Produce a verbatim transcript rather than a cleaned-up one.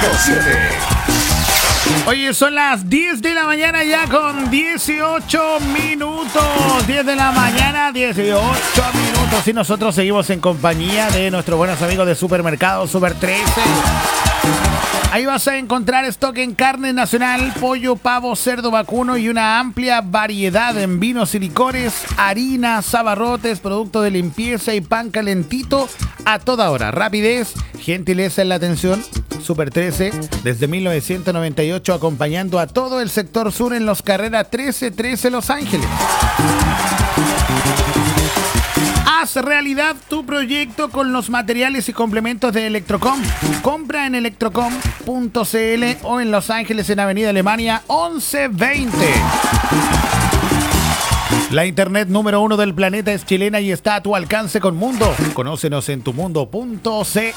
siete. Oye, son las diez de la mañana ya con dieciocho minutos. diez de la mañana, dieciocho minutos. Y nosotros seguimos en compañía de nuestros buenos amigos de Supermercado Super trece. Ahí vas a encontrar stock en carne nacional, pollo, pavo, cerdo, vacuno y una amplia variedad en vinos y licores, harinas, abarrotes, productos de limpieza y pan calentito a toda hora. Rapidez, gentileza en la atención. Super trece, desde mil novecientos noventa y ocho, acompañando a todo el sector sur en los carreras trece trece Los Ángeles. Haz realidad tu proyecto con los materiales y complementos de Electrocom. Compra en electrocom punto c l o en Los Ángeles en Avenida Alemania once veinte. La internet número uno del planeta es chilena y está a tu alcance con Mundo. Conócenos en tumundo punto c